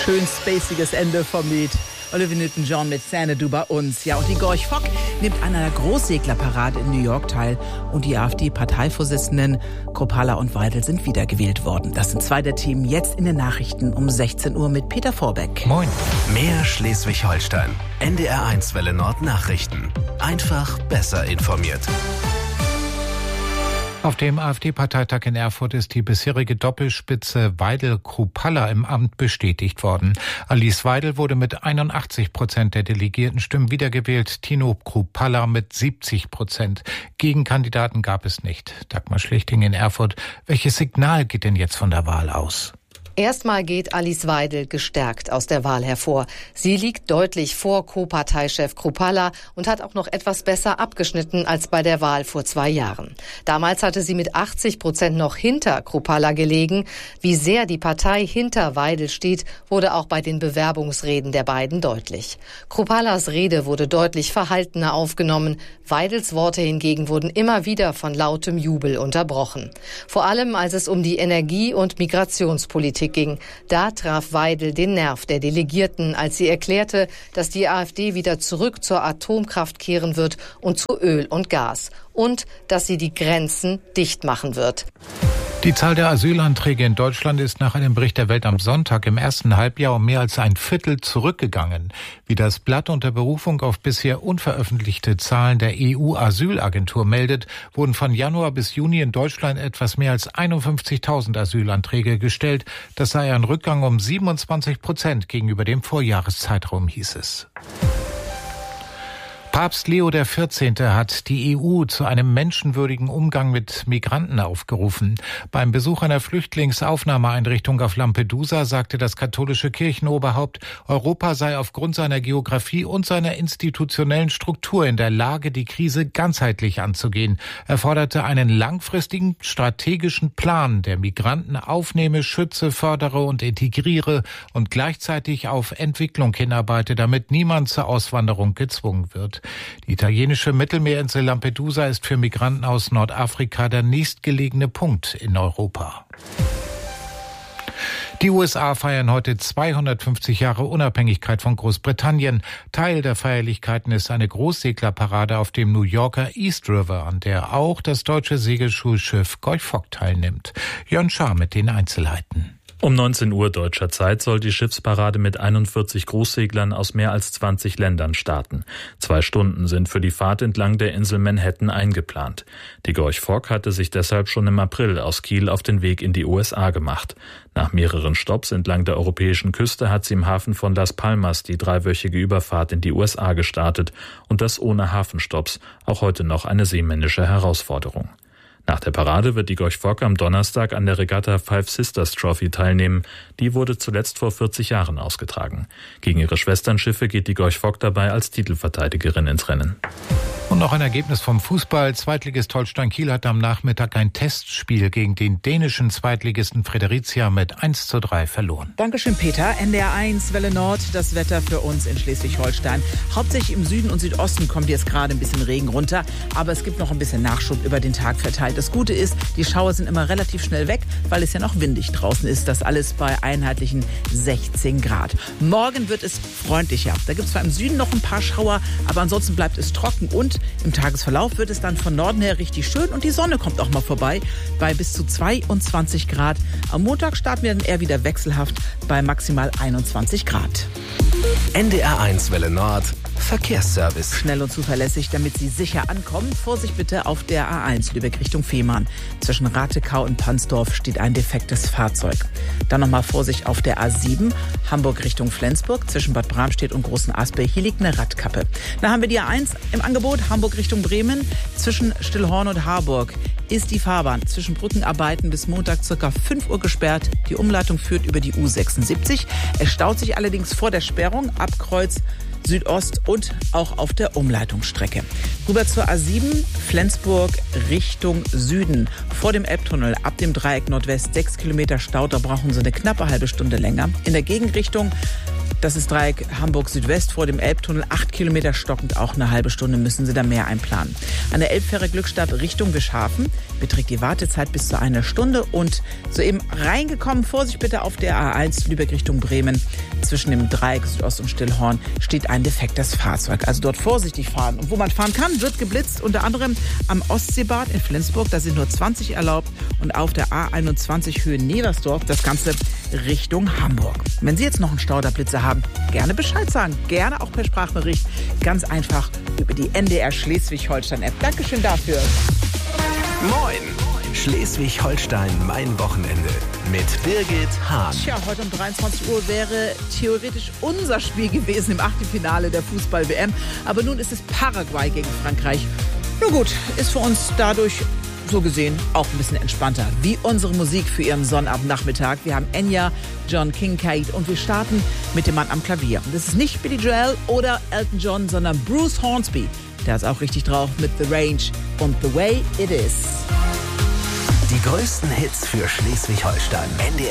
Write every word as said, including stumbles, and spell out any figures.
Schön spaciges Ende vom Lied. Olivia Newton-John mit Xanadu bei uns. Ja, und die Gorch Fock nimmt an einer Großseglerparade in New York teil. Und die AfD-Parteivorsitzenden Kruppalla und Weidel sind wiedergewählt worden. Das sind zwei der Themen jetzt in den Nachrichten um sechzehn Uhr mit Peter Vorbeck. Moin. Mehr Schleswig-Holstein. N D R eins Welle Nord Nachrichten. Einfach besser informiert. Auf dem AfD-Parteitag in Erfurt ist die bisherige Doppelspitze Weidel-Kruppalla im Amt bestätigt worden. Alice Weidel wurde mit einundachtzig Prozent der delegierten Stimmen wiedergewählt, Tino Kruppalla mit siebzig Prozent. Gegenkandidaten gab es nicht. Dagmar Schlichting in Erfurt. Welches Signal geht denn jetzt von der Wahl aus? Erstmal geht Alice Weidel gestärkt aus der Wahl hervor. Sie liegt deutlich vor Co-Parteichef Kruppalla und hat auch noch etwas besser abgeschnitten als bei der Wahl vor zwei Jahren. Damals hatte sie mit achtzig Prozent noch hinter Kruppalla gelegen. Wie sehr die Partei hinter Weidel steht, wurde auch bei den Bewerbungsreden der beiden deutlich. Kruppallas Rede wurde deutlich verhaltener aufgenommen. Weidels Worte hingegen wurden immer wieder von lautem Jubel unterbrochen. Vor allem, als es um die Energie- und Migrationspolitik ging. Da traf Weidel den Nerv der Delegierten, als sie erklärte, dass die AfD wieder zurück zur Atomkraft kehren wird und zu Öl und Gas. Und dass sie die Grenzen dicht machen wird. Die Zahl der Asylanträge in Deutschland ist nach einem Bericht der Welt am Sonntag im ersten Halbjahr um mehr als ein Viertel zurückgegangen. Wie das Blatt unter Berufung auf bisher unveröffentlichte Zahlen der E U-Asylagentur meldet, wurden von Januar bis Juni in Deutschland etwas mehr als einundfünfzigtausend Asylanträge gestellt. Das sei ein Rückgang um siebenundzwanzig Prozent gegenüber dem Vorjahreszeitraum, hieß es. Papst Leo der Vierzehnte hat die E U zu einem menschenwürdigen Umgang mit Migranten aufgerufen. Beim Besuch einer Flüchtlingsaufnahmeeinrichtung auf Lampedusa sagte das katholische Kirchenoberhaupt, Europa sei aufgrund seiner Geografie und seiner institutionellen Struktur in der Lage, die Krise ganzheitlich anzugehen. Er forderte einen langfristigen strategischen Plan, der Migranten aufnehme, schütze, fördere und integriere und gleichzeitig auf Entwicklung hinarbeite, damit niemand zur Auswanderung gezwungen wird. Die italienische Mittelmeerinsel Lampedusa ist für Migranten aus Nordafrika der nächstgelegene Punkt in Europa. Die U S A feiern heute zweihundertfünfzig Jahre Unabhängigkeit von Großbritannien. Teil der Feierlichkeiten ist eine Großseglerparade auf dem New Yorker East River, an der auch das deutsche Segelschulschiff Gorch Fock teilnimmt. Jörn Schaar mit den Einzelheiten. Um neunzehn Uhr deutscher Zeit soll die Schiffsparade mit einundvierzig Großseglern aus mehr als zwanzig Ländern starten. Zwei Stunden sind für die Fahrt entlang der Insel Manhattan eingeplant. Die Gorch Fock hatte sich deshalb schon im April aus Kiel auf den Weg in die U S A gemacht. Nach mehreren Stopps entlang der europäischen Küste hat sie im Hafen von Las Palmas die dreiwöchige Überfahrt in die U S A gestartet und das ohne Hafenstopps, auch heute noch eine seemännische Herausforderung. Nach der Parade wird die Gorch Fock am Donnerstag an der Regatta Five Sisters Trophy teilnehmen. Die wurde zuletzt vor vierzig Jahren ausgetragen. Gegen ihre Schwesternschiffe geht die Gorch Fock dabei als Titelverteidigerin ins Rennen. Und noch ein Ergebnis vom Fußball. Zweitligist Holstein Kiel hat am Nachmittag ein Testspiel gegen den dänischen Zweitligisten Fredericia mit eins zu drei verloren. Dankeschön, Peter. N D R eins Welle Nord, das Wetter für uns in Schleswig-Holstein. Hauptsächlich im Süden und Südosten kommt jetzt gerade ein bisschen Regen runter, aber es gibt noch ein bisschen Nachschub über den Tag verteilt. Das Gute ist, die Schauer sind immer relativ schnell weg, weil es ja noch windig draußen ist. Das alles bei einheitlichen sechzehn Grad. Morgen wird es freundlicher. Da gibt es zwar im Süden noch ein paar Schauer, aber ansonsten bleibt es trocken und im Tagesverlauf wird es dann von Norden her richtig schön und die Sonne kommt auch mal vorbei bei bis zu zweiundzwanzig Grad. Am Montag starten wir dann eher wieder wechselhaft bei maximal einundzwanzig Grad. N D R eins Welle Nord Verkehrsservice. Schnell und zuverlässig, damit Sie sicher ankommen. Vorsicht bitte auf der A eins Lübeck Richtung Fehmarn. Zwischen Ratekau und Pansdorf steht ein defektes Fahrzeug. Dann nochmal Vorsicht auf der A sieben Hamburg Richtung Flensburg. Zwischen Bad Bramstedt und Großen Aspe. Hier liegt eine Radkappe. Dann haben wir die A eins im Angebot. Hamburg Richtung Bremen. Zwischen Stillhorn und Harburg ist die Fahrbahn zwischen Brückenarbeiten bis Montag ca. fünf Uhr gesperrt. Die Umleitung führt über die U sechsundsiebzig. Es staut sich allerdings vor der Sperrung ab Kreuz Südost und auch auf der Umleitungsstrecke. Rüber zur A sieben, Flensburg Richtung Süden. Vor dem Elbtunnel ab dem Dreieck Nordwest sechs Kilometer Stau, da brauchen Sie eine knappe halbe Stunde länger. In der Gegenrichtung Das ist Dreieck Hamburg Südwest vor dem Elbtunnel. Acht Kilometer stockend, auch eine halbe Stunde müssen Sie da mehr einplanen. An der Elbfähre Glückstadt Richtung Wischhafen beträgt die Wartezeit bis zu einer Stunde. Und soeben reingekommen, Vorsicht bitte auf der A eins Lübeck Richtung Bremen. Zwischen dem Dreieck Südost und Stillhorn steht ein defektes Fahrzeug. Also dort vorsichtig fahren. Und wo man fahren kann, wird geblitzt. Unter anderem am Ostseebad in Flensburg. Da sind nur zwanzig erlaubt. Und auf der A einundzwanzig Höhe Neversdorf. Das Ganze Richtung Hamburg. Wenn Sie jetzt noch einen Stauderblitzer haben, gerne Bescheid sagen. Gerne auch per Sprachbericht. Ganz einfach über die N D R Schleswig-Holstein-App. Dankeschön dafür. Moin! Schleswig-Holstein, mein Wochenende. Mit Birgit Hahn. Tja, heute um dreiundzwanzig Uhr wäre theoretisch unser Spiel gewesen im Achtelfinale der Fußball-W M. Aber nun ist es Paraguay gegen Frankreich. Nun gut, ist für uns dadurch so gesehen auch ein bisschen entspannter. Wie unsere Musik für Ihren Sonnabendnachmittag. Wir haben Enya, John Kincaid und wir starten mit dem Mann am Klavier. Und das ist nicht Billy Joel oder Elton John, sondern Bruce Hornsby. Der ist auch richtig drauf mit The Range und The Way It Is. Die größten Hits für Schleswig-Holstein.